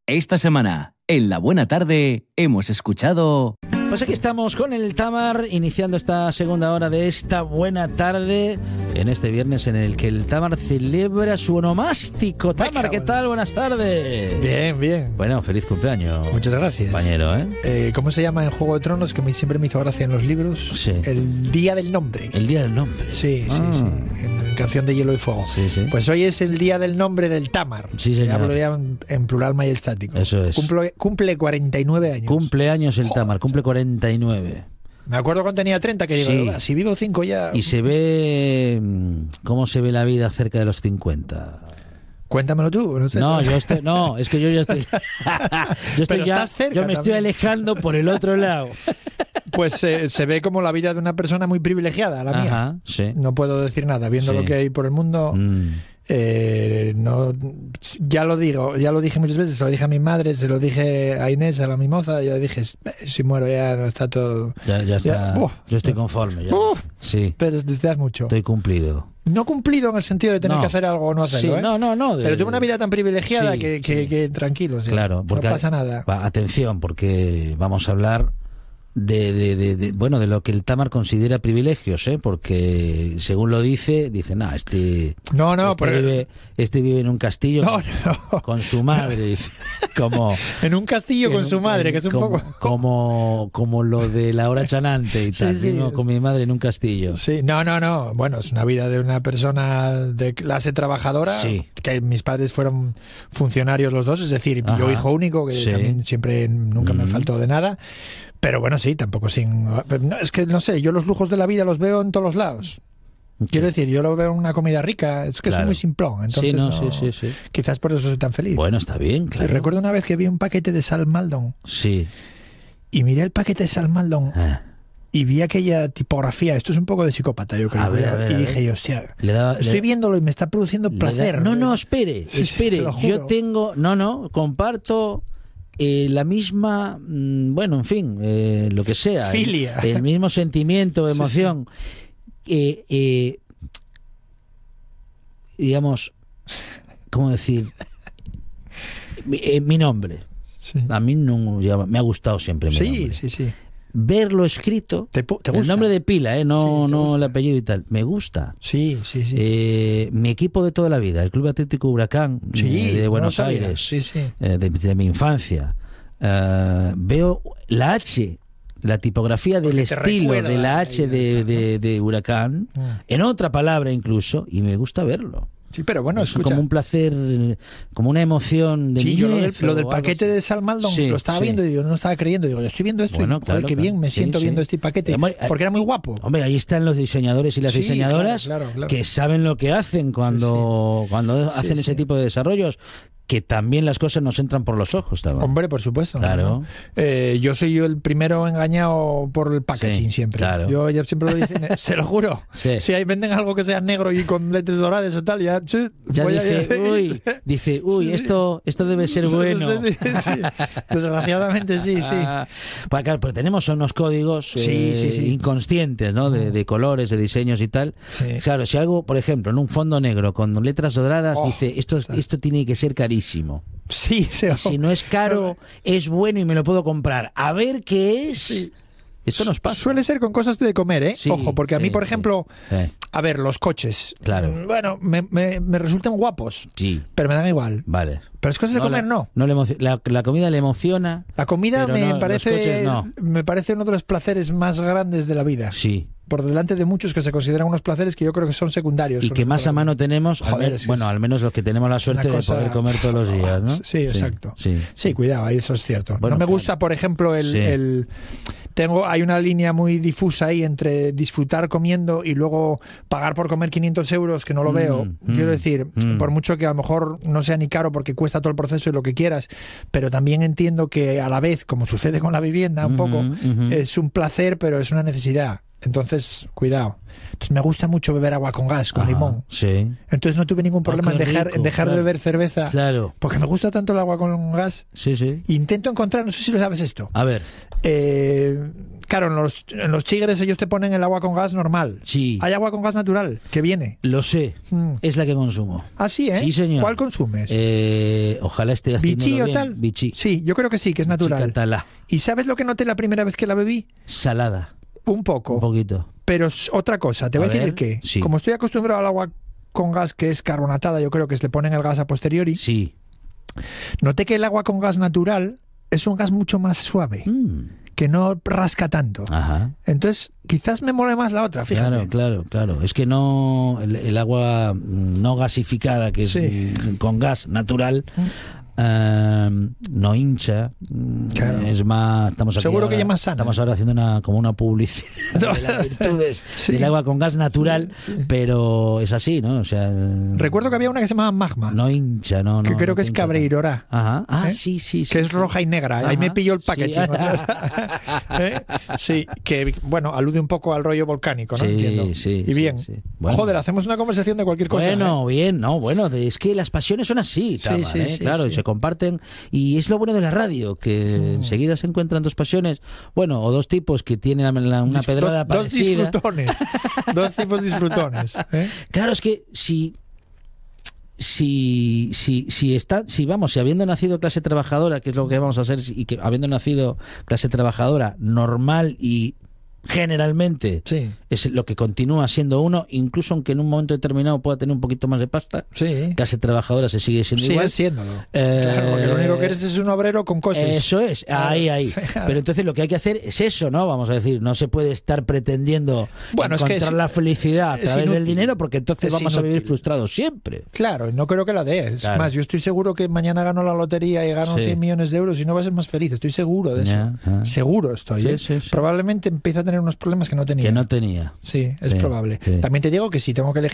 Esta semana, en La Buena Tarde, hemos escuchado... Pues aquí estamos con el Tamar, iniciando esta segunda hora de esta buena tarde, en este viernes en el que el Tamar celebra su onomástico. Tamar, ¿qué tal? Buenas tardes. Bien, bien. Bueno, feliz cumpleaños. Muchas gracias. Compañero, ¿eh? ¿Cómo se llama en Juego de Tronos? Que siempre me hizo gracia en los libros. Sí. El Día del Nombre. El Día del Nombre. Sí, sí. En Canción de Hielo y Fuego. Sí. Pues hoy es el Día del Nombre del Tamar. Sí, señor. Hablo ya en plural majestático. Eso es. Cumple 49 años. Cumpleaños el Tamar, cumple 49. Me acuerdo cuando tenía 30 que digo, Sí. si vivo 5 ya... Y se ve... ¿Cómo se ve la vida cerca de los 50? Cuéntamelo tú. No sé. Es que yo ya estoy... Pero estás cerca yo me estoy también. alejando por el otro lado. Pues se ve como la vida de una persona muy privilegiada, la mía. Ajá, sí. No puedo decir nada, viendo Sí. lo que hay por el mundo. No, ya lo dije muchas veces, se lo dije a mi madre, se lo dije a Inés, a la mimoza, yo dije, si muero ya no está todo... Ya está. Uf. Yo estoy conforme. Ya. Uf. Sí, Pero desde hace mucho. estoy cumplido. No cumplido en el sentido de tener No. que hacer algo o no hacerlo, Sí, ¿eh? no. Pero tuve una vida tan privilegiada Sí, que tranquilo, sí. Claro, porque no pasa nada. Atención, porque vamos a hablar de lo que el Tamar considera privilegios, ¿eh? Porque según lo dice, No, este vive en un castillo No. con su madre, dice, como En un castillo con su madre, que es un poco... como lo de la hora chanante y tal. Sí. Vivo con mi madre en un castillo. Sí, no. Bueno, es una vida de una persona de clase trabajadora. Sí. Que mis padres fueron funcionarios los dos, es decir, Ajá. yo hijo único, que Sí. también nunca me faltó de nada. Pero bueno, sí, tampoco sin... Es que no sé, yo los lujos de la vida los veo en todos los lados. Quiero decir, yo lo veo en una comida rica, es que Claro. soy muy simplón, entonces Sí. quizás por eso soy tan feliz. Bueno, está bien, Y claro. recuerdo una vez que vi un paquete de sal Maldon Sí. y miré el paquete de sal Maldon y vi aquella tipografía, esto es un poco de psicópata, yo creo, A ver, y a dije ver. yo, hostia, Le estoy viéndolo y me está produciendo placer. No, espere. Sí, te lo juro. Yo tengo... comparto la misma... en fin, lo que sea. Filia. El mismo sentimiento, Sí, emoción. Digamos, ¿cómo decir? Mi nombre. Sí. A mí me ha gustado siempre mi nombre. Sí. Verlo escrito, ¿Te gusta? el nombre de pila, Sí, no te gusta. el apellido y tal, me gusta. Sí. Mi equipo de toda la vida, el Club Atlético Huracán Sí, de no Buenos lo sabía. Aires, Sí. de mi infancia. Veo la H, la tipografía del Porque te estilo recuerda de la a H ella, de Huracán, en otra palabra incluso, y me gusta verlo. Sí, pero bueno, Es escucha. como un placer, como una emoción de Sí, yo niñez lo del o algo paquete así. de Sal Maldon Sí, lo estaba sí. viendo y yo no estaba creyendo. Digo, yo estoy viendo esto Bueno, y claro, qué bien claro. me Sí, siento sí. viendo este paquete. Hombre, Porque era muy guapo. Hombre, ahí están los diseñadores y las Sí, diseñadoras claro. que saben lo que hacen cuando hacen ese tipo de desarrollos, que también las cosas nos entran por los ojos. También. Hombre, por supuesto. Claro. Yo soy el primero engañado por el packaging Sí, siempre. claro. Yo ya siempre lo dicen, se lo juro. Sí. Si ahí venden algo que sea negro y con letras doradas o tal, ya dice, Sí. esto debe ser bueno. Sí. Desgraciadamente sí. Pues claro, pero tenemos unos códigos Sí. inconscientes, ¿no? De colores, de diseños y tal. Sí. Claro, si algo, por ejemplo, en un fondo negro con letras doradas, dice, esto ostras. tiene que ser carísimo. Sí, Y si no es caro, es bueno y me lo puedo comprar. A ver qué es. Sí. Esto nos pasa. Suele ser con cosas de comer, ¿eh? Sí, Ojo, porque a mí, sí, por sí. ejemplo, Sí. a ver, los coches. Claro. Bueno, me resultan guapos, Sí, pero me dan igual. vale. Pero es cosas de comer, no. La comida le emociona. La comida Pero no, los coches no. me parece uno de los placeres más grandes de la vida. Sí. Por delante de muchos que se consideran unos placeres que yo creo que son secundarios. Y con que respecto más a la mano comida. tenemos, Joder, es que es al menos los que tenemos la suerte una de cosa- poder comer todos los días, ¿no? Sí, exacto. Sí. Sí, cuidado, ahí eso es cierto. Bueno, no me claro. gusta, por ejemplo, hay una línea muy difusa ahí entre disfrutar comiendo y luego pagar por comer 500 euros, que no lo veo. Quiero decir, por mucho que a lo mejor no sea ni caro porque cuesta todo el proceso y lo que quieras, pero también entiendo que a la vez, como sucede con la vivienda un poco, es un placer, pero es una necesidad. Entonces, cuidado. Entonces me gusta mucho beber agua con gas, con limón. Sí. Entonces no tuve ningún problema en dejar de beber cerveza. Claro. Porque me gusta tanto el agua con gas. Sí, sí. Intento encontrar, no sé si lo sabes esto. A ver. Claro, en los Chigres ellos te ponen el agua con gas normal. Sí. Hay agua con gas natural, que viene. Lo sé. Es la que consumo. Ah, sí, ¿eh? Sí, señor. ¿Cuál consumes? Ojalá esté haciendo ¿Vichy o bien. tal? Vichy. Sí, yo creo que sí, que es natural. Catalá. ¿Y sabes lo que noté la primera vez que la bebí? Salada. Un poco. Un poquito. Pero es otra cosa, te voy a decir el qué. Sí. Como estoy acostumbrado al agua con gas que es carbonatada, yo creo que se le ponen el gas a posteriori. Sí. Noté que el agua con gas natural es un gas mucho más suave, que no rasca tanto. Ajá. Entonces, quizás me mole más la otra, fíjate. Claro. Es que no el agua no gasificada, que es con gas natural, no hincha. Claro. Es más, estamos aquí seguro ahora, que ya más sana. Estamos ahora haciendo como una publicidad de las virtudes del agua con gas natural, pero es así, ¿no? O sea, recuerdo que había una que se llamaba Magma. No hincha, no. Que creo que es hincha. Cabreirorá. Ajá. Ah, sí. Que es roja y negra. Ahí me pilló el packaging. Sí, que bueno, alude un poco al rollo volcánico, ¿no? Entiendo. Sí. Y bien. Sí. Bueno. Joder, hacemos una conversación de cualquier cosa. Bien, es que las pasiones son así, Tamar, claro, y se comparten, y es lo bueno de la radio, que enseguida se encuentran dos pasiones, bueno, o dos tipos que tienen una pedrada parecida. Dos tipos disfrutones. Claro, es que si habiendo nacido clase trabajadora, que es lo que vamos a hacer, y que habiendo nacido clase trabajadora normal y generalmente es lo que continúa siendo uno, incluso aunque en un momento determinado pueda tener un poquito más de pasta, clase trabajadora se sigue siendo igual. Sigue siéndolo. Claro, porque lo único que eres es un obrero con cosas. Eso es, ahí. Pero entonces lo que hay que hacer es eso, ¿no? Vamos a decir, no se puede estar pretendiendo encontrar la felicidad a través del dinero, porque entonces vamos a vivir frustrados siempre. Claro, no creo que la dé. Es más, yo estoy seguro que mañana gano la lotería y gano 100 millones de euros y no va a ser más feliz. Estoy seguro de eso. Seguro estoy. Probablemente empieza a tener unos problemas que no tenía. Sí, es probable. También te digo que si tengo que elegir